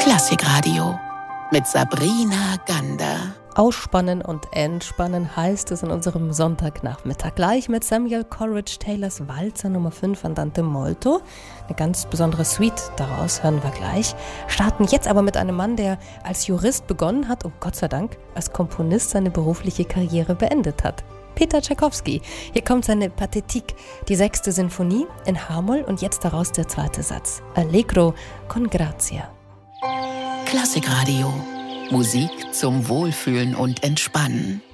Klassikradio mit Sabrina Gander. Ausspannen und entspannen heißt es in unserem Sonntagnachmittag. Gleich mit Samuel Coleridge Taylors Walzer Nummer 5 Andante molto. Eine ganz besondere Suite daraus hören wir gleich. Starten jetzt aber mit einem Mann, der als Jurist begonnen hat und Gott sei Dank als Komponist seine berufliche Karriere beendet hat. Peter Tschaikowski. Hier kommt seine Pathetique, die 6. Sinfonie in H-Moll und jetzt daraus der 2. Satz. Allegro con grazia. Klassikradio. Musik zum Wohlfühlen und Entspannen.